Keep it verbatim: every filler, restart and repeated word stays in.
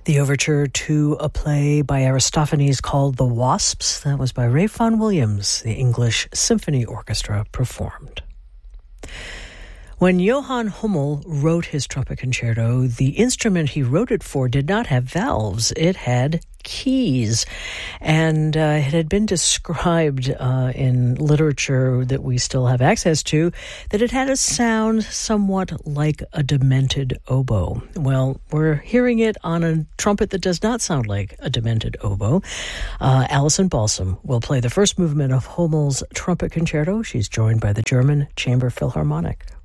The overture to a play by Aristophanes called The Wasps. That was by Ralph Vaughan Williams. The English Symphony Orchestra performed. When Johann Hummel wrote his trumpet concerto, the instrument he wrote it for did not have valves. It had keys. And uh, it had been described uh, in literature that we still have access to that it had a sound somewhat like a demented oboe. Well, we're hearing it on a trumpet that does not sound like a demented oboe. Uh, Alison Balsam will play the first movement of Hummel's trumpet concerto. She's joined by the German Chamber Philharmonic.